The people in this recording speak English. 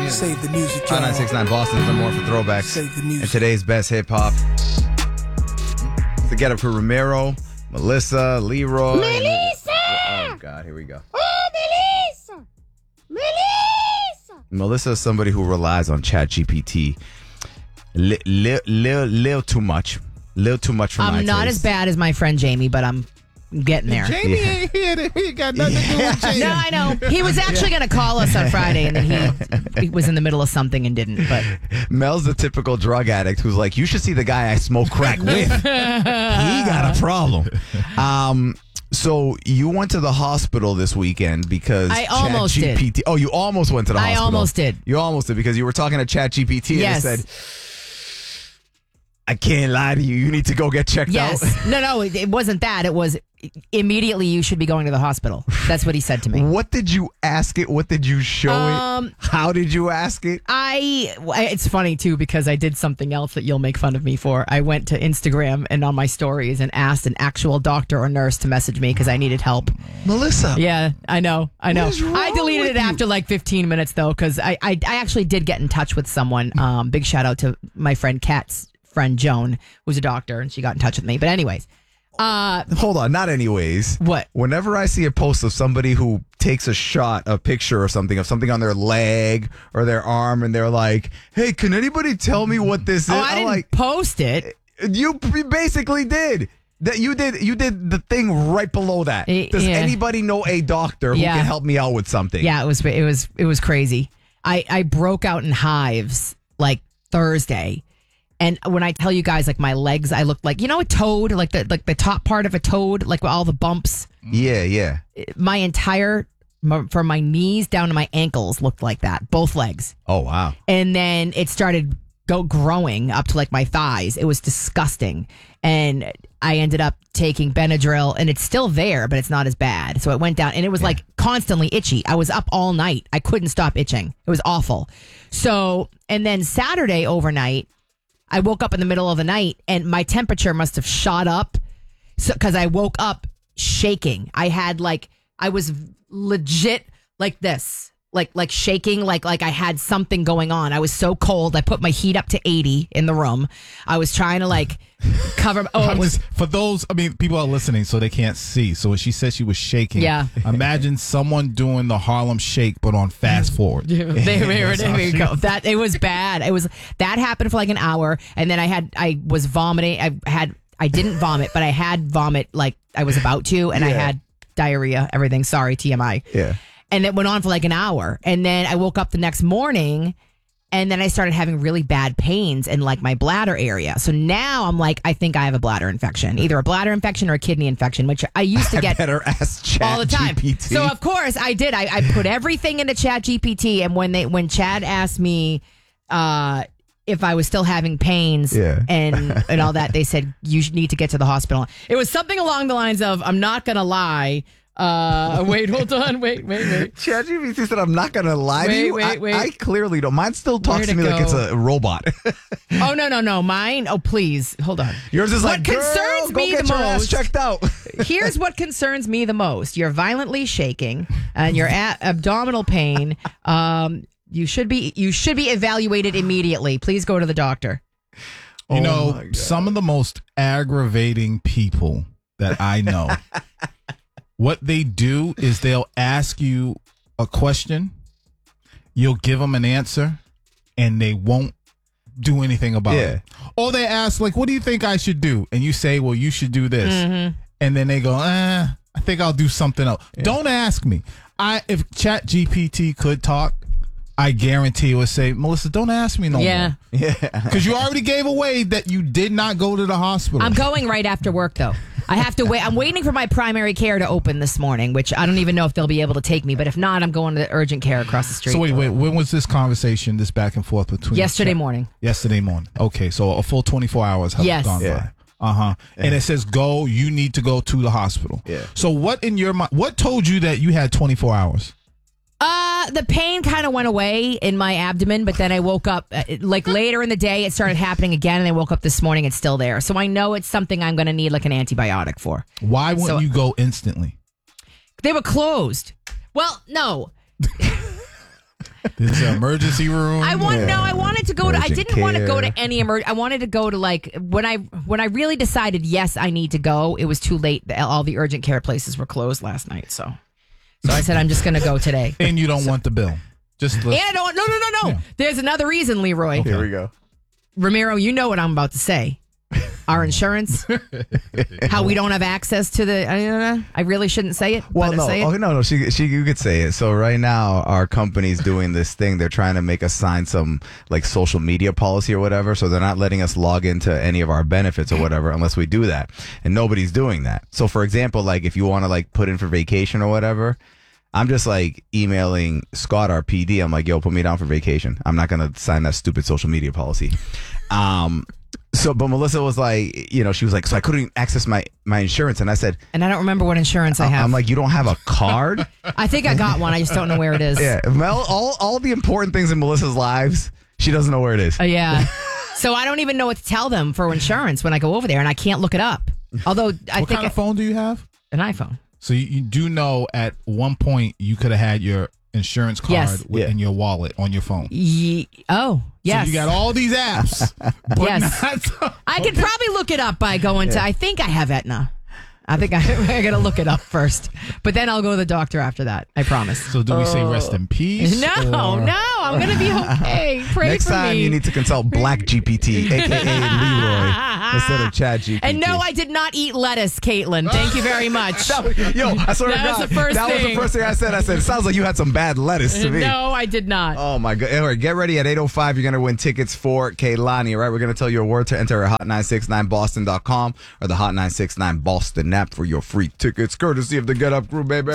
Save the music, y'all. 5969 Boston's been more for throwbacks. Save the music. And today's best hip hop. The Get Up for Ramiro, Melissa, Leroy. Melissa! Oh, God, here we go. Oh, Melissa! Melissa! Melissa is somebody who relies on ChatGPT. Little too much. Little too much for my I'm not taste. as bad as my friend Jamie, but I'm getting there. Jamie ain't here. He got nothing to do with Jamie. No, I know. He was actually going to call us on Friday, and then he was in the middle of something and didn't. But Mel's the typical drug addict who's like, you should see the guy I smoke crack with. He got a problem. So you went to the hospital this weekend because I almost did. ChatGPT. Oh, you almost went to the hospital. I almost did. You almost did because you were talking to ChatGPT Yes. and it said, I can't lie to you. You need to go get checked out. yes. No, it wasn't that. It was immediately you should be going to the hospital. That's what he said to me. What did you ask it? What did you show it? How did you ask it? It's funny too because I did something else that you'll make fun of me for. I went to Instagram and on my stories and asked an actual doctor or nurse to message me because I needed help. Melissa. Yeah, I know. What is wrong I deleted with it you? after like 15 minutes though because I actually did get in touch with someone. Big shout out to my friend Kat's friend Joan, who's a doctor, and she got in touch with me. But anyways. Hold on, not anyways. What? Whenever I see a post of somebody who takes a picture or something of something on their leg or their arm, and they're like, "Hey, can anybody tell me what this is?" I didn't like, post it. you basically did. That you did the thing right below that. Does Yeah. anybody know a doctor who Yeah. can help me out with something? Yeah, it was crazy. I broke out in hives like Thursday. And when I tell you guys, like my legs, I looked like, a toad, like the top part of a toad, like with all the bumps. Yeah. My entire, from my knees down to my ankles looked like that, both legs. Oh, wow. And then it started growing up to like my thighs. It was disgusting. And I ended up taking Benadryl and it's still there, but it's not as bad. So it went down and it was like constantly itchy. I was up all night. I couldn't stop itching. It was awful. So, and then Saturday overnight, I woke up in the middle of the night and my temperature must have shot up because I woke up shaking. I was legit like this, like shaking, like I had something going on. I was so cold. I put my heat up to 80 in the room. I was trying to cover. For those, people are listening, so they can't see. So when she said she was shaking, Yeah. Imagine someone doing the Harlem Shake, but on fast forward. There we go. That it was bad. That happened for like an hour, and then I was vomiting. I didn't vomit, but I had vomit like I was about to, and I had diarrhea. Everything. Sorry, TMI. Yeah. And it went on for like an hour, and then I woke up the next morning. And then I started having really bad pains in like my bladder area. So now I'm like, I think I have a bladder infection, either a bladder infection or a kidney infection, which I used to get better ask ChatGPT. all the time. So of course I did. I put everything into ChatGPT, and when Chad asked me if I was still having pains and all that, they said you need to get to the hospital. It was something along the lines of, I'm not gonna lie. Wait, hold on. Wait. ChatGPT said, I'm not going to lie to you. Wait. I clearly don't. Mine still talks Where'd to me it like it's go? a robot. Oh, no. Mine. Oh, please. Hold on. Yours is What like, concerns girl, me go get the your ass most- checked out. Here's what concerns me the most. You're violently shaking and your abdominal pain. You should be evaluated immediately. Please go to the doctor. You Oh know, my God. some of the most aggravating people that I know, what they do is they'll ask you a question, you'll give them an answer, and they won't do anything about it. Or they ask, like, what do you think I should do? And you say, well, you should do this. And then they go, I think I'll do something else. Don't ask me. If ChatGPT could talk, I guarantee it would say, Melissa, don't ask me no more. Because you already gave away that you did not go to the hospital. I'm going right after work, though. I have to wait. I'm waiting for my primary care to open this morning, which I don't even know if they'll be able to take me. But if not, I'm going to the urgent care across the street. So wait, when was this conversation, this back and forth between Yesterday morning. Yesterday morning. Okay, so a full 24 hours have gone by. And it says you need to go to the hospital. So what in your mind, what told you that you had 24 hours? The pain kind of went away in my abdomen, but then I woke up like later in the day. It started happening again, and I woke up this morning. It's still there, so I know it's something I'm going to need like an antibiotic for. Why wouldn't you go instantly? They were closed. Well, no. This is an emergency room. I wanted to go to. I Urgent didn't want to go care. to any I wanted to go to like when I really decided yes I need to go. It was too late. All the urgent care places were closed last night. So I said I'm just going to go today. And you don't want the bill. Just And I don't. No. Yeah. There's another reason, Leroy. Here we go. Ramiro, you know what I'm about to say. Our insurance, how we don't have access to the. I really shouldn't say it. Well, but no, say it. okay, no. You could say it. So right now, our company's doing this thing. They're trying to make us sign some like social media policy or whatever. So they're not letting us log into any of our benefits or whatever unless we do that. And nobody's doing that. So for example, like if you want to like put in for vacation or whatever, I'm just like emailing Scott, our PD. I'm like, yo, put me down for vacation. I'm not gonna sign that stupid social media policy. But Melissa was like, she was like, so I couldn't access my insurance. And I said, And I don't remember what insurance I have. I'm like, you don't have a card? I think I got one. I just don't know where it is. Yeah. Mel, all the important things in Melissa's lives, she doesn't know where it is. Yeah. So I don't even know what to tell them for insurance when I go over there, and I can't look it up. Although I what think kind of phone do you have? an iPhone. So you do know at one point you could have had your insurance card Yes. in your wallet on your phone. Oh, yes. So you got all these apps. But Yes. not- I could probably look it up by going to. I think I have Aetna. I think I got to look it up first, but then I'll go to the doctor after that. I promise. So do we say rest in peace? No, or- no, I'm gonna be okay. Pray Next for time me. you need to consult Black GPT, a.k.a. Leroy, instead of Chad GPT. And no, I did not eat lettuce, Caitlin. Thank you very much. Yo, I swear to That was God, the first that was thing. the first thing I said. I said, it sounds like you had some bad lettuce to me. No, I did not. Oh my God! All right, get ready at 8:05. You're gonna win tickets for Kaylani. All right, we're gonna tell you a word to enter at hot969boston.com or the Hot 969 Boston app for your free tickets, courtesy of the Get Up Crew, baby.